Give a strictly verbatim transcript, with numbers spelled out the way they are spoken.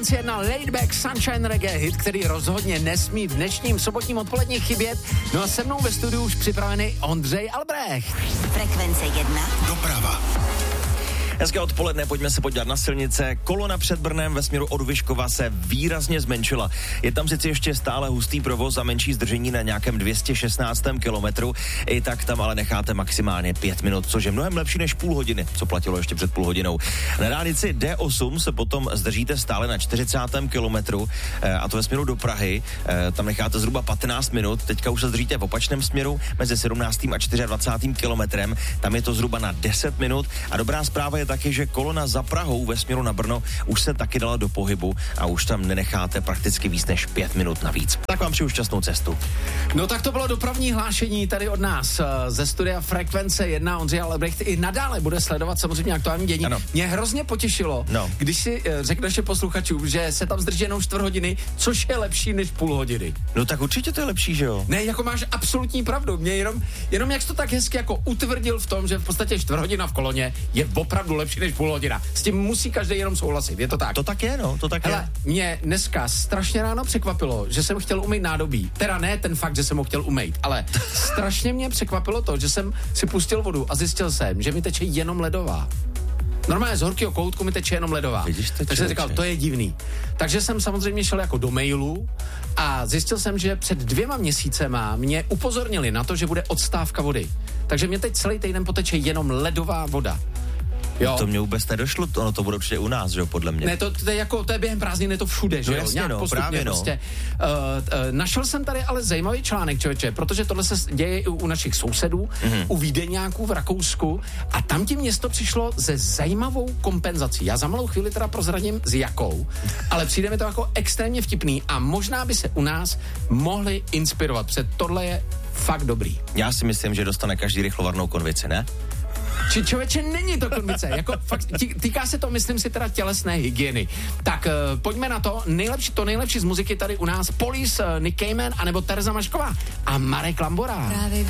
Frekvence jedna Laidback Sunshine Reggae hit, který rozhodně nesmí v dnešním sobotním odpolední chybět. No a se mnou ve studiu už připravený Ondřej Albrecht. Frekvence jedna. Doprava. Hezké odpoledne, pojďme se podívat na silnice. Kolona před Brnem ve směru od Vyškova se výrazně zmenšila. Je tam sice ještě stále hustý provoz a menší zdržení na nějakém dvě stě šestnáct kilometru, i tak tam ale necháte maximálně pět minut, což je mnohem lepší než půl hodiny, co platilo ještě před půl hodinou. Na dálnici D osm se potom zdržíte stále na čtyřicátém kilometru, a to ve směru do Prahy. Tam necháte zhruba patnáct minut, teďka už se zdržíte v opačném směru mezi sedmnáctým a dvacátým čtvrtým kilometrem, tam je to zhruba na deset minut a dobrá zpráva je taky, že kolona za Prahou ve směru na Brno už se taky dala do pohybu a už tam nenecháte prakticky víc než pět minut navíc. Tak vám přeju šťastnou cestu. No tak to bylo dopravní hlášení tady od nás ze studia Frekvence jedna. Ondřej Albrecht i nadále bude sledovat samozřejmě aktuální dění. Ano. Mě hrozně potěšilo, no. když si řekneš posluchačům, že se tam zdrží jenom čtvrt hodiny, což je lepší než půl hodiny. No tak určitě to je lepší, že jo? Ne, jako máš absolutní pravdu. Mě jenom, jenom jak jsi to tak hezky jako utvrdil v tom, že v podstatě čtvrt hodina v koloně je opravdu lepší než půl hodina. S tím musí každý jenom souhlasit, je to tak? To tak je, no, to tak Hele, je. mě dneska strašně ráno překvapilo, že jsem chtěl umýt nádobí. Teda ne ten fakt, že jsem ho chtěl umýt, ale strašně mě překvapilo to, že jsem si pustil vodu a zjistil jsem, že mi teče jenom ledová. Normálně z horkého koutku mi teče jenom ledová. Vidíš to, takže jsem říkal, to je divný. Takže jsem samozřejmě šel jako do mailu a zjistil jsem, že před dvěma měsícema mě upozornili na to, že bude odstávka vody. Takže mě teď celý týden poteče jenom ledová voda. Jo. To mě vůbec nedošlo, ono to bude určitě u nás, že jo, podle mě. Ne, to, to je jako, to je během prázdnin, je to všude, že no jo, jasně, nějak no, postupně právě, no. prostě. Uh, uh, našel jsem tady ale zajímavý článek, člověče, protože tohle se děje i u našich sousedů, mm-hmm. u Vídeňáků v Rakousku a tam ti město přišlo se zajímavou kompenzací. Já za malou chvíli teda prozradím s jakou, ale přijde mi to jako extrémně vtipný a možná by se u nás mohli inspirovat, protože tohle je fakt dobrý. Já si myslím, že dostane každý rychlovarnou konvici, ne? Či člověče, není to konvice, jako fakt, tí, týká se to, myslím si, teda tělesné hygieny. Tak uh, pojďme na to, nejlepší, to nejlepší z muziky tady u nás, Police, uh, Nick Cayman, anebo Tereza Mašková a Marek Lambora. Právě